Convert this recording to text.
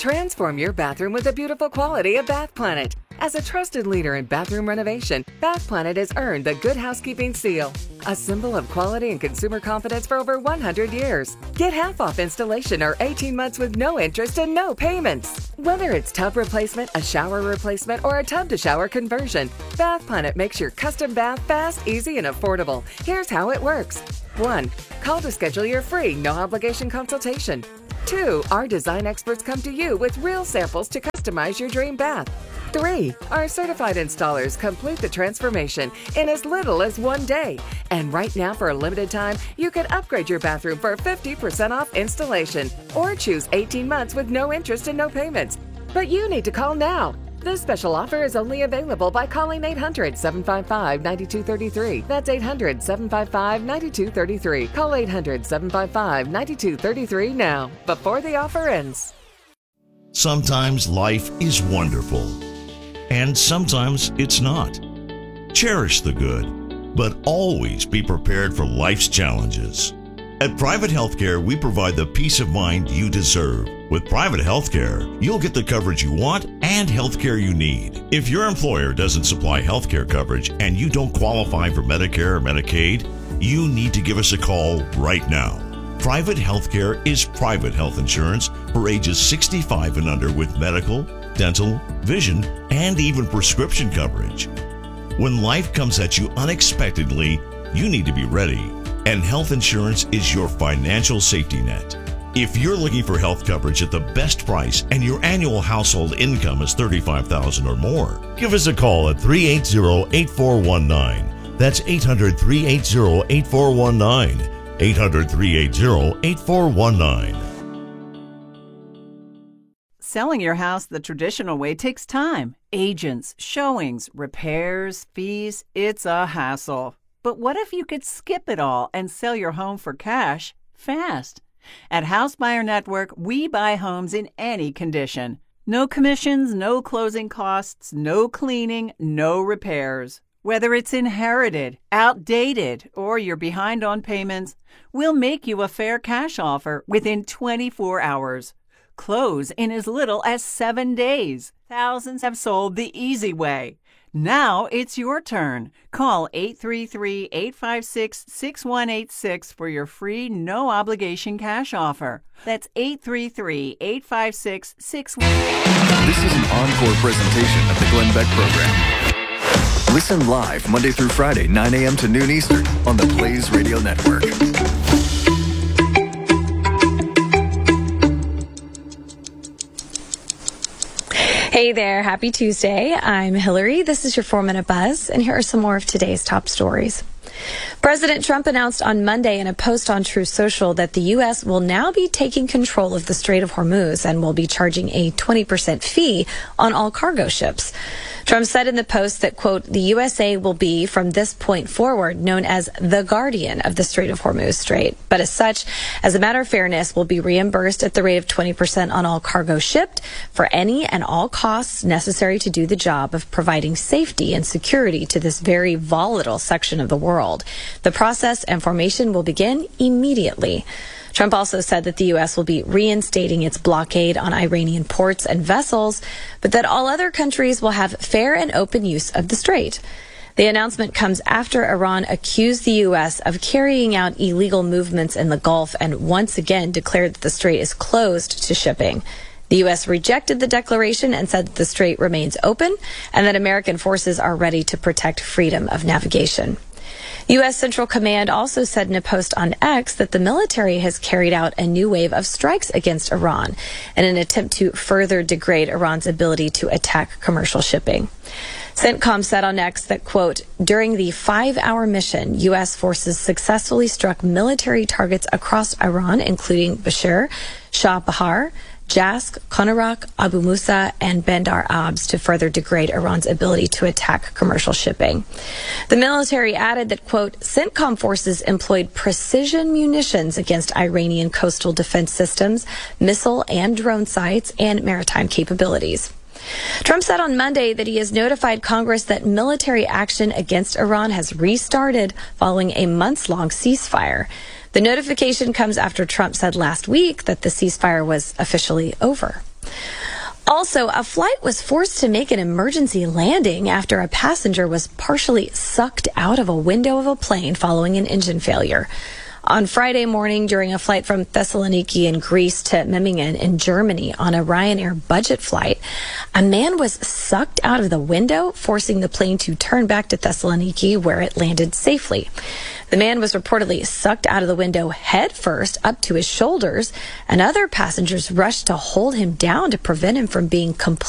Transform your bathroom with the beautiful quality of Bath Planet. As a trusted leader in bathroom renovation, Bath Planet has earned the Good Housekeeping seal, a symbol of quality and consumer confidence for over 100 years. Get half off installation or 18 months with no interest and no payments. Whether it's tub replacement, a shower replacement, or a tub-to-shower conversion, Bath Planet makes your custom bath fast, easy, and affordable. Here's how it works. 1. Call to schedule your free, no-obligation consultation. 2. Our design experts come to you with real samples to customize your dream bath. 3. Our certified installers complete the transformation in as little as 1 day. And right now, for a limited time, you can upgrade your bathroom for 50% off installation or choose 18 months with no interest and no payments. But you need to call now. This special offer is only available by calling 800-755-9233. That's 800-755-9233. Call 800-755-9233 now, before the offer ends. Sometimes life is wonderful, and sometimes it's not. Cherish the good, but always be prepared for life's challenges. At Private Healthcare, we provide the peace of mind you deserve. With Private Healthcare, you'll get the coverage you want and healthcare you need. If your employer doesn't supply healthcare coverage and you don't qualify for Medicare or Medicaid, you need to give us a call right now. Private Healthcare is private health insurance for ages 65 and under with medical, dental, vision, and even prescription coverage. When life comes at you unexpectedly, you need to be ready. And health insurance is your financial safety net. If you're looking for health coverage at the best price and your annual household income is $35,000 or more, give us a call at 380-8419. That's 800-380-8419. 800-380-8419. Selling your house the traditional way takes time. Agents, showings, repairs, fees. It's a hassle. But what if you could skip it all and sell your home for cash fast? At House Buyer Network, we buy homes in any condition. No commissions, no closing costs, no cleaning, no repairs. Whether it's inherited, outdated, or you're behind on payments, we'll make you a fair cash offer within 24 hours. Close in as little as 7 days. Thousands have sold the easy way. Now it's your turn. Call 833-856-6186 for your free, no-obligation cash offer. That's 833-856-6186. This is an encore presentation of the Glenn Beck Program. Listen live Monday through Friday, 9 a.m. to noon Eastern on the Blaze Radio Network. Hey there, happy Tuesday. I'm Hillary. This is your 4-Minute Buzz, and here are some more of today's top stories. President Trump announced on Monday in a post on Truth Social that the U.S. will now be taking control of the Strait of Hormuz and will be charging a 20% fee on all cargo ships. Trump said in the post that, quote, the USA will be, from this point forward, known as the guardian of the Strait of Hormuz Strait, but as such, as a matter of fairness, will be reimbursed at the rate of 20% on all cargo shipped for any and all costs necessary to do the job of providing safety and security to this very volatile section of the world. The process and formation will begin immediately. Trump also said that the U.S. will be reinstating its blockade on Iranian ports and vessels, but that all other countries will have fair and open use of the strait. The announcement comes after Iran accused the U.S. of carrying out illegal movements in the Gulf and once again declared that the strait is closed to shipping. The U.S. rejected the declaration and said that the strait remains open and that American forces are ready to protect freedom of navigation. U.S. Central Command also said in a post on X that the military has carried out a new wave of strikes against Iran in an attempt to further degrade Iran's ability to attack commercial shipping. CENTCOM said on X that, quote, during the 5-hour mission, U.S. forces successfully struck military targets across Iran, including Bushehr, Shah Bahar, Jask, Konarak, Abu Musa, and Bandar Abs to further degrade Iran's ability to attack commercial shipping. The military added that, quote, CENTCOM forces employed precision munitions against Iranian coastal defense systems, missile and drone sites, and maritime capabilities. Trump said on Monday that he has notified Congress that military action against Iran has restarted following a months-long ceasefire. The notification comes after Trump said last week that the ceasefire was officially over. Also, a flight was forced to make an emergency landing after a passenger was partially sucked out of a window of a plane following an engine failure. On Friday morning, during a flight from Thessaloniki in Greece to Memmingen in Germany on a Ryanair budget flight, a man was sucked out of the window, forcing the plane to turn back to Thessaloniki, where it landed safely. The man was reportedly sucked out of the window head first up to his shoulders, and other passengers rushed to hold him down to prevent him from being completely